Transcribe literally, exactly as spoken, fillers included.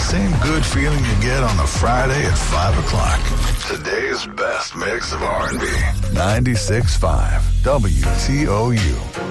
Same good feeling you get on a Friday at five o'clock. Today's best mix of R and B. ninety-six point five W T O U.